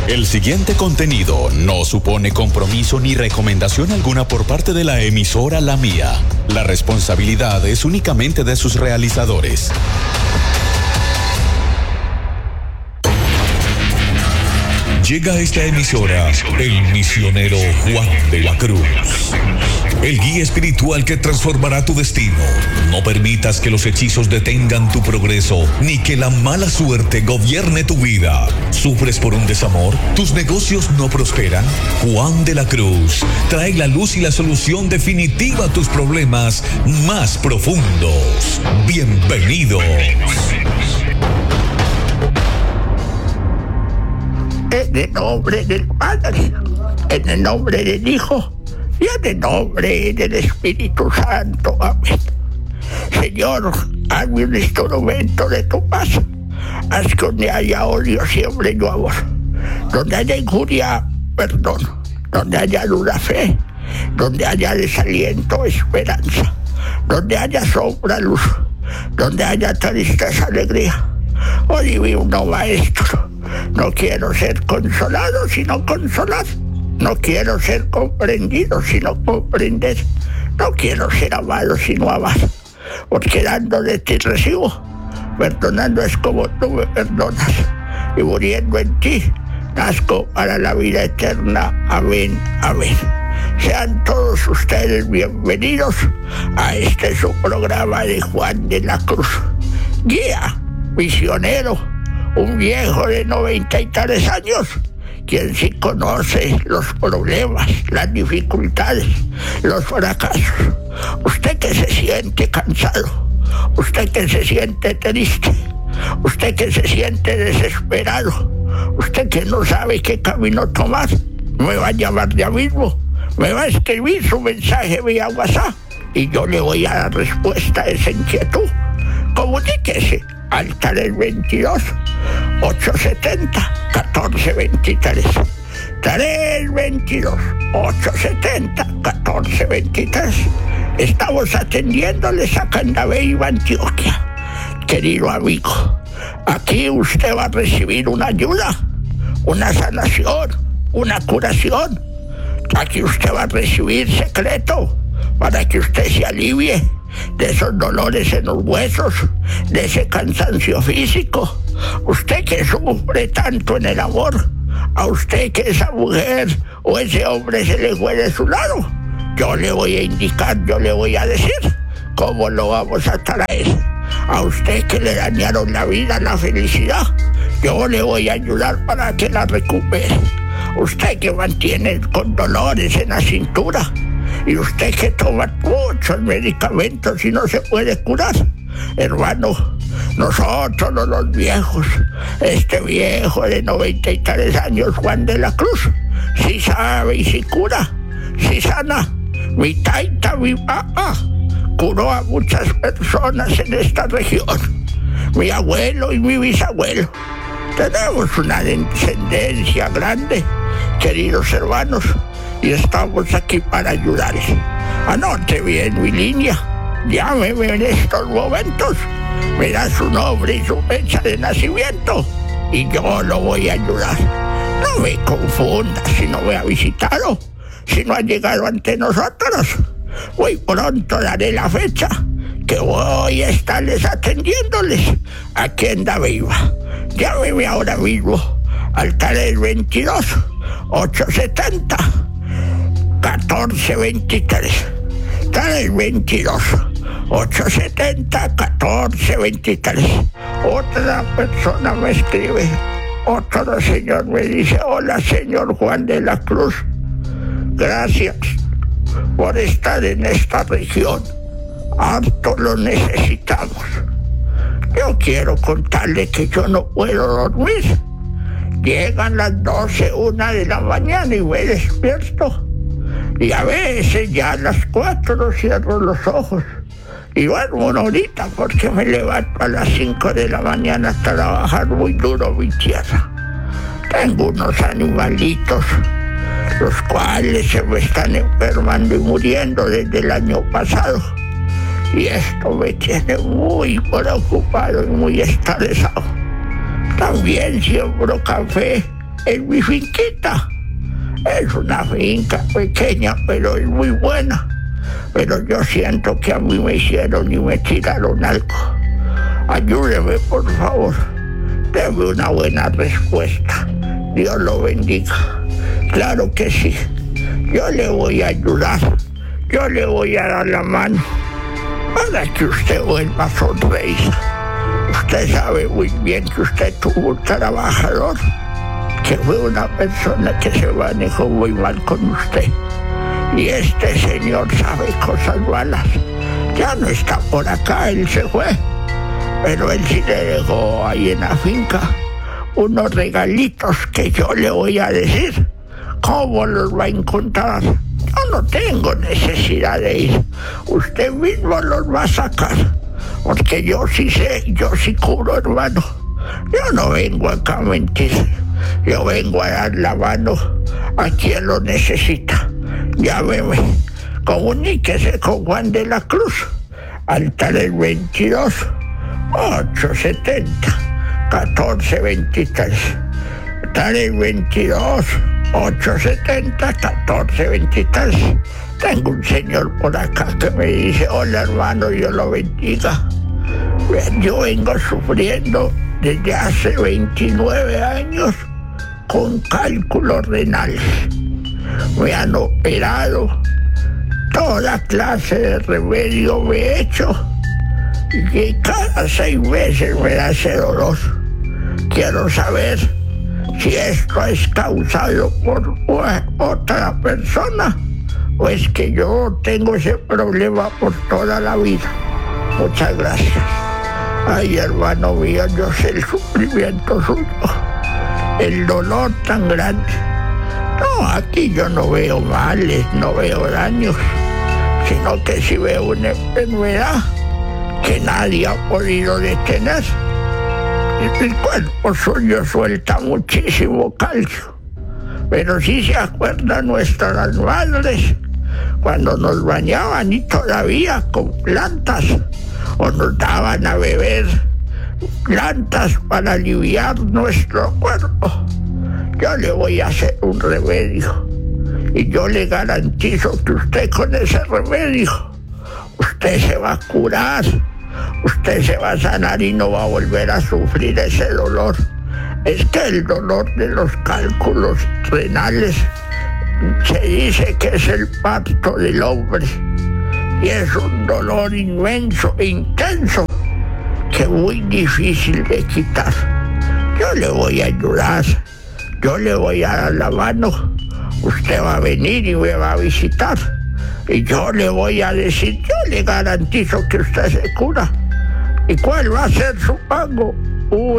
El siguiente contenido no supone compromiso ni recomendación alguna por parte de la emisora La Mía. La responsabilidad es únicamente de sus realizadores. Llega a esta emisora el misionero Juan de la Cruz, el guía espiritual que transformará tu destino. No permitas que los hechizos detengan tu progreso, ni que la mala suerte gobierne tu vida. ¿Sufres por un desamor? ¿Tus negocios no prosperan? Juan de la Cruz trae la luz y la solución definitiva a tus problemas más profundos. Bienvenidos. En el nombre del Padre, en el nombre del Hijo y en el nombre del Espíritu Santo. Amén. Señor, hazme un instrumento de tu paz. Haz que donde haya odio siempre yo amor. Donde haya injuria, perdón. Donde haya duda, fe. Donde haya desaliento, esperanza. Donde haya sombra, luz. Donde haya tristeza, alegría. Oh divino Maestro, no quiero ser consolado, sino consolar. No quiero ser comprendido, sino comprender. No quiero ser amado, sino amar. Porque dando de ti recibo. Perdonando es como tú me perdonas. Y muriendo en ti, nazco para la vida eterna. Amén, amén. Sean todos ustedes bienvenidos a este su programa de Juan de la Cruz. Guía, misionero, un viejo de 93 años, quien sí conoce los problemas, las dificultades, los fracasos. Usted que se siente cansado, usted que se siente triste, usted que se siente desesperado, usted que no sabe qué camino tomar, me va a llamar ya mismo, me va a escribir su mensaje vía WhatsApp y yo le voy a dar respuesta a esa inquietud. Comuníquese al 322 870 1423. 322 870 1423. Estamos atendiéndoles a Candabeiba, Antioquia. Querido amigo, aquí usted va a recibir una ayuda, una sanación, una curación. Aquí usted va a recibir secreto para que usted se alivie de esos dolores en los huesos, de ese cansancio físico. Usted que sufre tanto en el amor, a usted que esa mujer o ese hombre se le fue de su lado, yo le voy a indicar, yo le voy a decir cómo lo vamos a traer. A usted que le dañaron la vida, la felicidad, yo le voy a ayudar para que la recupere. Usted que mantiene con dolores en la cintura, y usted que toma muchos medicamentos y no se puede curar, hermano, nosotros los viejos, este viejo de 93 años, Juan de la Cruz, sí sabe y sí cura, sí sana. Mi taita, mi papá, curó a muchas personas en esta región. Mi abuelo y mi bisabuelo. Tenemos una descendencia grande, queridos hermanos, y estamos aquí para ayudarles. Anote bien mi línea, llámeme en estos momentos, me da su nombre y su fecha de nacimiento y yo lo voy a ayudar. No me confunda si no me ha visitado, si no ha llegado ante nosotros. Muy pronto daré la fecha que voy a estarles atendiéndoles aquí en Dabeiba. Llámeme ahora mismo al 322 870 1423. 322 870 1423. Otra persona me escribe, otro señor me dice: hola, señor Juan de la Cruz, gracias por estar en esta región, harto lo necesitamos. Yo quiero contarle que yo no puedo dormir. Llegan las 12, 1 de la mañana y me despierto. Y a veces ya a las 4 cierro los ojos. Y duermo una horita porque me levanto a las 5 de la mañana a trabajar muy duro mi tierra. Tengo unos animalitos, los cuales se me están enfermando y muriendo desde el año pasado. Y esto me tiene muy preocupado y muy estresado. También siembro café en mi finquita. Es una finca pequeña, pero es muy buena. Pero yo siento que a mí me hicieron y me tiraron algo. Ayúdeme, por favor. Deme una buena respuesta. Dios lo bendiga. Claro que sí. Yo le voy a ayudar. Yo le voy a dar la mano para que usted vuelva a sonreír. Usted sabe muy bien que usted tuvo un trabajador, que fue una persona que se manejó muy mal con usted. Y este señor sabe cosas malas. Ya no está por acá, él se fue. Pero él sí le dejó ahí en la finca unos regalitos que yo le voy a decir cómo los va a encontrar. Yo no tengo necesidad de ir. Usted mismo los va a sacar. Porque yo sí sé, yo sí cubro, hermano. Yo no vengo acá a mentir. Yo vengo a dar la mano a quien lo necesita. Llámeme, comuníquese con Juan de la Cruz al 322 870 1423. 322 870 1423. Tengo un señor por acá que me dice: hola, hermano, Dios lo bendiga. Yo vengo sufriendo desde hace 29 años con cálculos renales. Me han operado, toda clase de remedio me he hecho, y cada 6 meses me da ese dolor. Quiero saber si esto es causado por otra persona o es que yo tengo ese problema por toda la vida. Muchas gracias. Ay, hermano mío, yo sé el sufrimiento suyo, el dolor tan grande. No, aquí yo no veo males, no veo daños, sino que sí veo una enfermedad que nadie ha podido detener. El cuerpo suyo suelta muchísimo calcio. Pero sí se acuerdan nuestras madres cuando nos bañaban y todavía con plantas, o nos daban a beber plantas para aliviar nuestro cuerpo. Yo le voy a hacer un remedio y yo le garantizo que usted con ese remedio, usted se va a curar, usted se va a sanar y no va a volver a sufrir ese dolor. Es que el dolor de los cálculos renales se dice que es el parto del hombre y es un dolor inmenso e intenso que es muy difícil de quitar. Yo le voy a ayudar, yo le voy a dar la mano, usted va a venir y me va a visitar y yo le voy a decir, yo le garantizo que usted se cura. ¿Y cuál va a ser su pago?